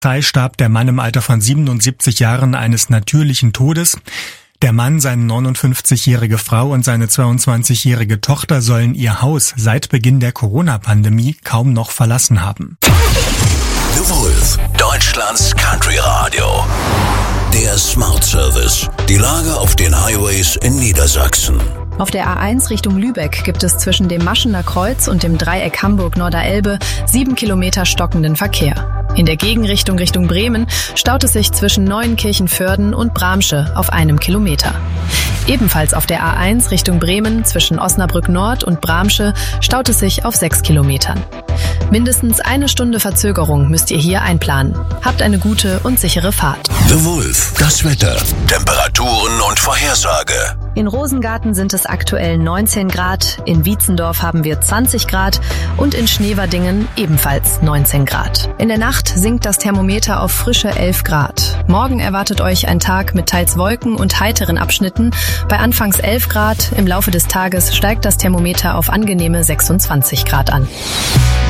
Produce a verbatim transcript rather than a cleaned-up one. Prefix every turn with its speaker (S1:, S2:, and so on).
S1: starb der Mann im Alter von siebenundsiebzig Jahren eines natürlichen Todes. Der Mann, seine neunundfünfzigjährige Frau und seine zweiundzwanzigjährige Tochter sollen ihr Haus seit Beginn der Corona-Pandemie kaum noch verlassen haben.
S2: The Wolf, Deutschlands Country Radio. Der Smart Service. Die Lage auf den Highways in Niedersachsen.
S3: Auf der A eins Richtung Lübeck gibt es zwischen dem Maschener Kreuz und dem Dreieck Hamburg-Norderelbe sieben Kilometer stockenden Verkehr. In der Gegenrichtung Richtung Bremen staut es sich zwischen Neuenkirchen-Vörden und Bramsche auf einem Kilometer. Ebenfalls auf der A eins Richtung Bremen zwischen Osnabrück Nord und Bramsche staut es sich auf sechs Kilometern. Mindestens eine Stunde Verzögerung müsst ihr hier einplanen. Habt eine gute und sichere Fahrt.
S2: The Wolf, das Wetter, Temperaturen und Vorhersage.
S3: In Rosengarten sind es aktuell neunzehn Grad, in Wietzendorf haben wir zwanzig Grad und in Schneverdingen ebenfalls neunzehn Grad. In der Nacht sinkt das Thermometer auf frische elf Grad. Morgen erwartet euch ein Tag mit teils Wolken und heiteren Abschnitten. Bei anfangs elf Grad, im Laufe des Tages steigt das Thermometer auf angenehme sechsundzwanzig Grad an.